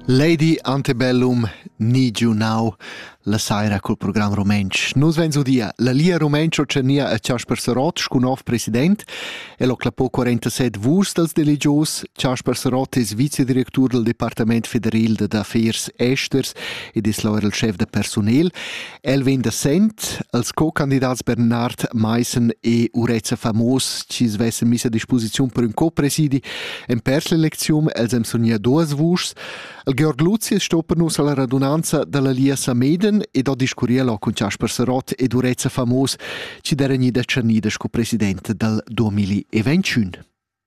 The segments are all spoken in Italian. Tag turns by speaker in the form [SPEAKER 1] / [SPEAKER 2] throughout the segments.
[SPEAKER 1] Lady Antebellum Nigiu Now, la saira col programma Romensch. Nus venzo dia la Lia Romensch ocenia a Casper Sarot, scunov president, e lo clapò 47 vurs dels delegios. Casper Sarot es vicedirectur del Departament Federal de Affairs Esters ed es lo el chef de personel. El ven de sent, als co-candidats Bernard Meissen e Urezza Famos, ci svessen mis a disposizione per un co-presidi en pers l'elezione, els hem sonia duas vurs. Il Georg Luzi stoppa nus alla radunanza della Lia Sameden e do discurielo con Casper Sarot ed Urezza Famos, ci derani da Cernides co-presidente del 2021.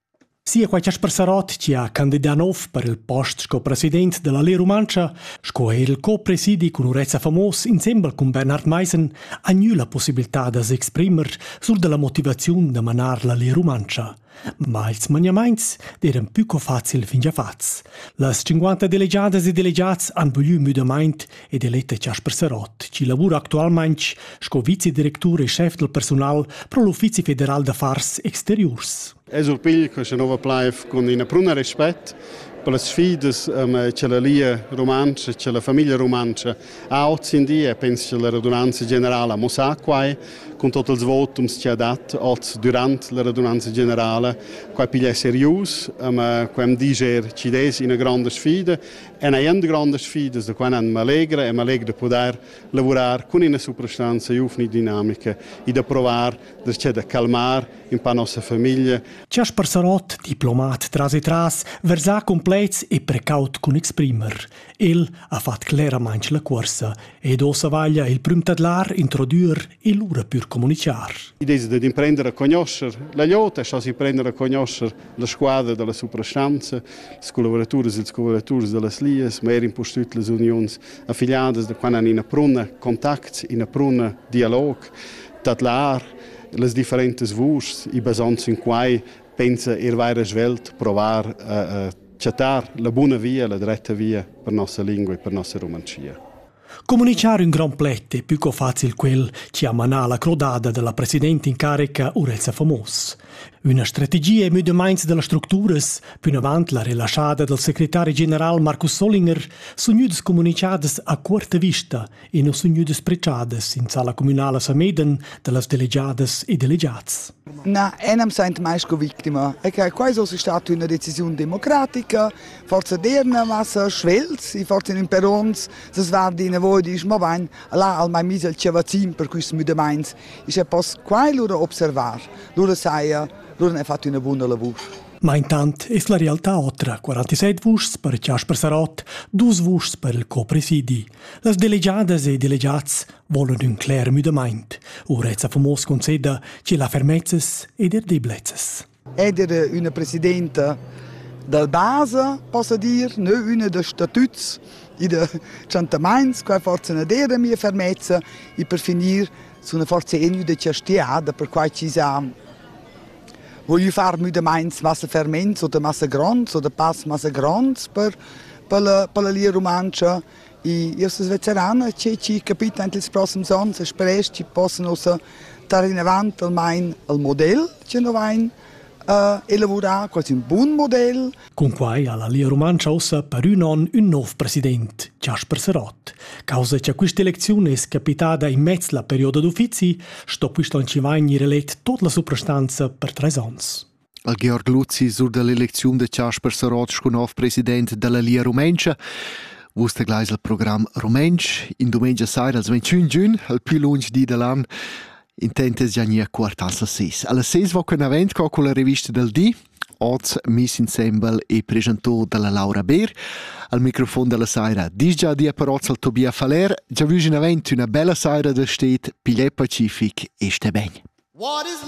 [SPEAKER 2] Sia qua Casper Sarot ci ha candidato per il post co-president della Lia Romancia, sco il co-presidi con Urezza Famos insieme con Bernard Meissen ha la possibilità di esprimere sulla motivazione di manar la Lia Romancia. Ma ils maniaments erano più facili fin già fats. Las 50 delegiadas e delegats han vogliu müdament ed elette Casper Sarot, ci lavora actualmente sco vicedirectur e chef del personal pro l'Uffizi Federal d'Affars Exteriors.
[SPEAKER 3] Es urpigl che se nova plaif con una pruna rispetto per le sfide che la Lia Romancia, che la famiglia Romancia ha oggi in dia, penso che la radunanza generale mo sa qua, con tutti i voti che ha dato oggi durante la radunanza generale, qua piglia serius, qua dice ci des una grande sfida, e una grande sfida da qua mi allegra di poter lavorare con una soprastanza e una dinamica e di provare da calmare in pa nostra famiglia.
[SPEAKER 2] Casper Sarot, diplomat tras e tras, versa complets e precaut con exprimer. El ha fatto chiaramente la corsa ed ossa vaglia il prim tadlar introdur e l'ura pur comunicar.
[SPEAKER 3] L'idea di imprendere a conoscere la liota, cioè si prendere a conoscere la squadra della soprastanza, le collaboratori e i collaboratori delle Lias, ma in posto tutte le unioni affiliate da quando hanno in pruna contatto, in pruna dialogo, tadlar le differenti voci, i basonzi in cui pensa vaire svelt provar a chatar la buona via, la dritta via per nostra lingua e per nostra romancia.
[SPEAKER 2] Comunicare un gran plette più che facile quel che ha manà la crodada della presidente in carica Urezza Famos. Una strategia e müdemains della strutturas, più in avanti la rilasciata del segretario generale Markus Solinger, sono nudes comunicades a corta vista e non sono nudes precciades in sala comunale Sameden delle delegiades e delegats.
[SPEAKER 4] Na, enam sind mais vittima. Che quasi è stata una decisione democratica, forse derna massa schwelz, forse in perons, se svardi in voi di ma là al mai misel cevazim per questo müdemains, e pos quai loro osservar, loro saia, loro ne fatto una buona lavoro.
[SPEAKER 2] Ma intanto è la realtà altra. 47 vurs per Casper Sarot, 2 vurs per il co-presidi. Le delegiadas e delegats vogliono un clair müdament. Urezza Famos conceda che la fermezzas ed er deblezas.
[SPEAKER 4] Ed era una presidente del base, posso dire, non una de statuts, e de centaments, qua forse una dera mia fermezza, e per finire sono forse enu de cestiada, per cui ci sa voglio fare müdemains massa ferments oder massa grands oder pass massa grands per la Lia Romancia e io sono svezerana ci capita anche il prossimo anno se spero ci possono stare in avanti al modello che noi abbiamo elaborare quasi un buon modello.
[SPEAKER 2] Con quai alla Lia Romancia ossa per un nuovo presidente, Casper Sarot. Causa che questa elezione è capitata in mezzo alla periodo d'uffizi, sto questo ancivagni relet tutta la soprastanza per 3 anni.
[SPEAKER 1] Il Georg Luzi sur dell'elezione di Casper Sarot come nuovo presidente della Lia Romancia. Vuste gleich il programma Romensch in domenica sera, il 21 giugno, il più lungo di dell'anno. Intentes già nie quartals a 6. Alla 6 va con event con la rivista del D. Oggi miss insieme e presentò dalla Laura Ber. Al microfono della sera dis già dia per oggi al Tobia Faler. Già visto in event una bella sera del state, Pile Pacific e ste bene.